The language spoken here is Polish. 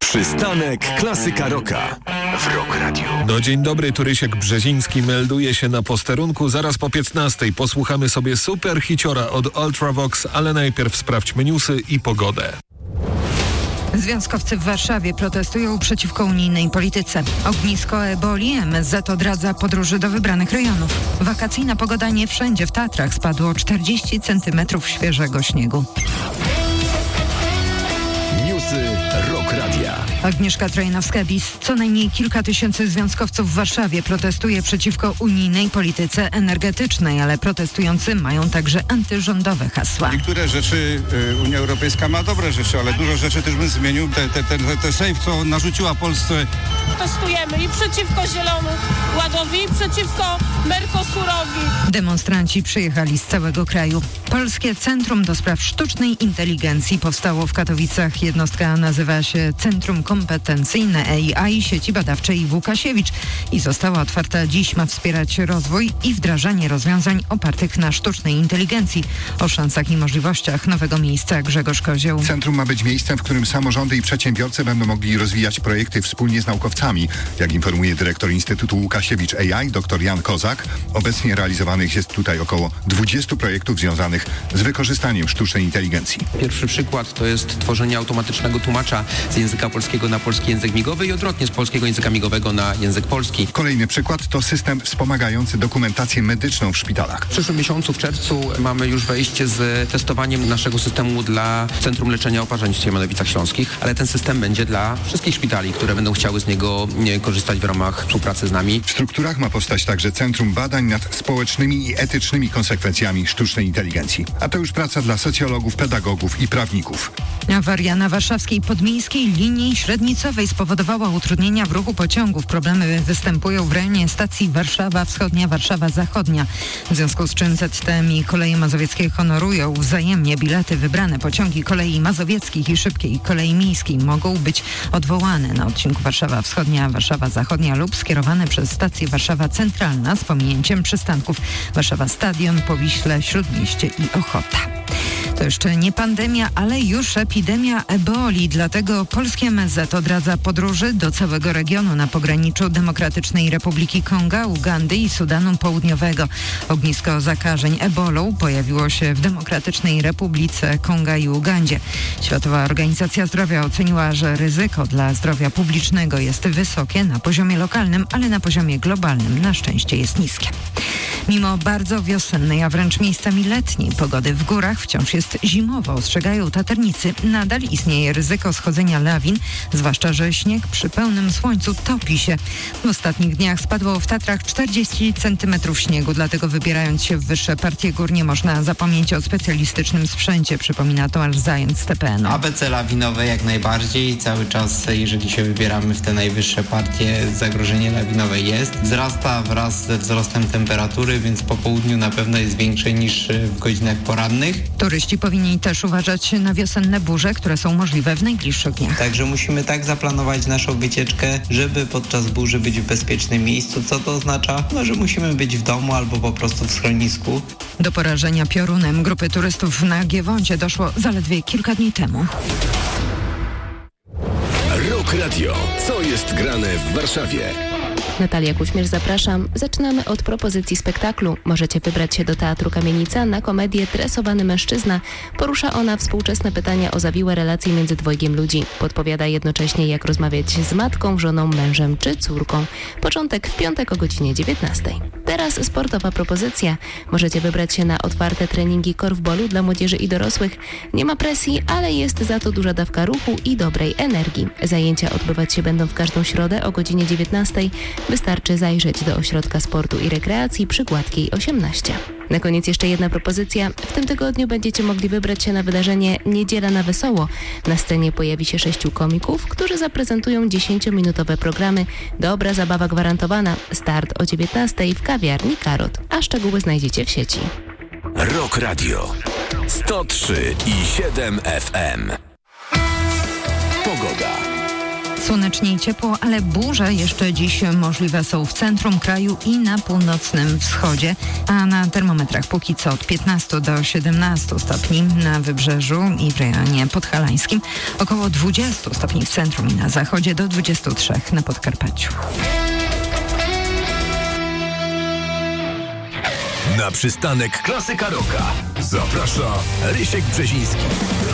Przystanek Klasyka Rocka w Rock Radio. No dzień dobry, Turysiek Brzeziński melduje się na posterunku. Zaraz po 15:00 posłuchamy sobie super hiciora od Ultravox, ale najpierw sprawdźmy newsy i pogodę. Związkowcy w Warszawie protestują przeciwko unijnej polityce. Ognisko eboli MSZ odradza podróży do wybranych rejonów. Wakacyjna pogoda nie wszędzie. W Tatrach spadło 40 cm świeżego śniegu. Newsy Rock Radia. Agnieszka Trojnowska-Bis. Co najmniej kilka tysięcy związkowców w Warszawie protestuje przeciwko unijnej polityce energetycznej, ale protestujący mają także antyrządowe hasła. Niektóre rzeczy Unia Europejska ma dobre rzeczy, ale dużo rzeczy też bym zmienił. Te safe, co narzuciła Polsce. Protestujemy i przeciwko Zielonemu Ładowi, i przeciwko Mercosurowi. Demonstranci przyjechali z całego kraju. Polskie Centrum do Spraw Sztucznej Inteligencji powstało w Katowicach. Jednostka nazywa się Centrum Kompetencyjne AI Sieci Badawczej w Łukasiewicz i została otwarta dziś. Ma wspierać rozwój i wdrażanie rozwiązań opartych na sztucznej inteligencji. O szansach i możliwościach nowego miejsca Grzegorz Kozioł. Centrum ma być miejscem, w którym samorządy i przedsiębiorcy będą mogli rozwijać projekty wspólnie z naukowcami. Jak informuje dyrektor Instytutu Łukasiewicz AI, dr Jan Kozak, obecnie realizowanych jest tutaj około 20 projektów związanych z wykorzystaniem sztucznej inteligencji. Pierwszy przykład to jest tworzenie automatycznego tłumacza z języka polskiego na polski język migowy i odwrotnie z polskiego języka migowego na język polski. Kolejny przykład to system wspomagający dokumentację medyczną w szpitalach. W przyszłym miesiącu, w czerwcu, mamy już wejście z testowaniem naszego systemu dla Centrum Leczenia Oparzeń w Siemianowicach Śląskich, ale ten system będzie dla wszystkich szpitali, które będą chciały z niego korzystać w ramach współpracy z nami. W strukturach ma powstać także Centrum Badań nad społecznymi i etycznymi konsekwencjami sztucznej inteligencji. A to już praca dla socjologów, pedagogów i prawników. Awaria na warszawskiej podmiejskiej linii średnicowej spowodowała utrudnienia w ruchu pociągów. Problemy występują w rejonie stacji Warszawa Wschodnia, Warszawa Zachodnia. W związku z czym ZTM i Koleje Mazowieckie honorują wzajemnie bilety. Wybrane pociągi kolei mazowieckich i szybkiej kolei miejskiej mogą być odwołane na odcinku Warszawa Wschodnia, Warszawa Zachodnia lub skierowane przez stację Warszawa Centralna z pominięciem przystanków Warszawa Stadion, Powiśle, Śródmieście i Ochota. To jeszcze nie pandemia, ale już epidemia eboli. Dlatego polskie MSZ odradza podróży do całego regionu na pograniczu Demokratycznej Republiki Konga, Ugandy i Sudanu Południowego. Ognisko zakażeń ebolą pojawiło się w Demokratycznej Republice Konga i Ugandzie. Światowa Organizacja Zdrowia oceniła, że ryzyko dla zdrowia publicznego jest wysokie na poziomie lokalnym, ale na poziomie globalnym na szczęście jest niskie. Mimo bardzo wiosennej, a wręcz miejscami letniej pogody w górach wciąż jest zimowo, ostrzegają taternicy. Nadal istnieje ryzyko schodzenia lawin, zwłaszcza że śnieg przy pełnym słońcu topi się. W ostatnich dniach spadło w Tatrach 40 cm śniegu, dlatego wybierając się w wyższe partie gór nie można zapomnieć o specjalistycznym sprzęcie, przypomina Tomasz Zając z TPN. ABC lawinowe jak najbardziej. Cały czas, jeżeli się wybieramy w te najwyższe partie, zagrożenie lawinowe jest. Wzrasta wraz ze wzrostem temperatury, więc po południu na pewno jest większe niż w godzinach porannych. Turyści powinni też uważać na wiosenne burze, które są możliwe w najbliższych dniach. Także musimy tak zaplanować naszą wycieczkę, żeby podczas burzy być w bezpiecznym miejscu. Co to oznacza? No, że musimy być w domu albo po prostu w schronisku. Do porażenia piorunem grupy turystów na Giewoncie doszło zaledwie kilka dni temu. Rock Radio. Co jest grane w Warszawie? Natalia Kuśmierz, zapraszam. Zaczynamy od propozycji spektaklu. Możecie wybrać się do Teatru Kamienica na komedię Tresowany mężczyzna. Porusza ona współczesne pytania o zawiłe relacje między dwojgiem ludzi. Podpowiada jednocześnie, jak rozmawiać z matką, żoną, mężem czy córką. Początek w piątek o godzinie 19:00. Teraz sportowa propozycja. Możecie wybrać się na otwarte treningi korfbolu dla młodzieży i dorosłych. Nie ma presji, ale jest za to duża dawka ruchu i dobrej energii. Zajęcia odbywać się będą w każdą środę o godzinie 19:00. Wystarczy zajrzeć do Ośrodka Sportu i Rekreacji przy Gładkiej 18. Na koniec jeszcze jedna propozycja. W tym tygodniu będziecie mogli wybrać się na wydarzenie Niedziela na Wesoło. Na scenie pojawi się 6 komików, którzy zaprezentują 10-minutowe programy. Dobra zabawa gwarantowana. Start o 19:00 w kawiarni Karot. A szczegóły znajdziecie w sieci. Rock Radio 103,7 FM. Pogoda. Słonecznie i ciepło, ale burze jeszcze dziś możliwe są w centrum kraju i na północnym wschodzie, a na termometrach póki co od 15 do 17 stopni na wybrzeżu i w rejonie podhalańskim, około 20 stopni w centrum i na zachodzie, do 23 na Podkarpaciu. Na przystanek Klasyka Rocka zaprasza Rysiek Brzeziński.